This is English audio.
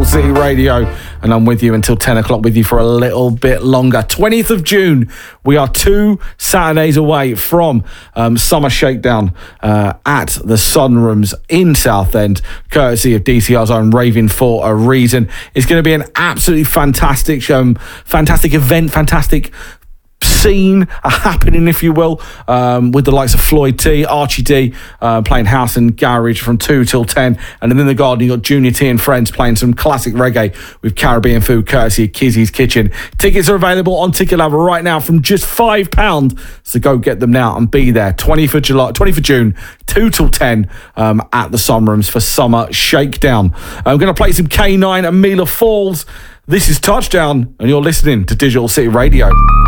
City Radio, and I'm with you until 10 o'clock, with you for a little bit longer. 20th of June, we are 2 Saturdays away from Summer Shakedown at the Sunrooms in Southend, courtesy of DCR's own Raving for a Reason. It's going to be an absolutely fantastic fantastic event, fantastic scene, a happening, if you will, with the likes of Floyd T, Archie D, playing house and garage from 2 till 10, and then in the garden you got Junior T and friends playing some classic reggae with Caribbean food, courtesy of Kizzy's Kitchen. Tickets are available on Ticket Lover right now from just £5, so go get them now and be there. 20th of June, 2 till 10 at the Sunrooms for Summer Shakedown. I'm going to play some K9 and Mila Falls. This is Touchdown, and you're listening to Digital City Radio.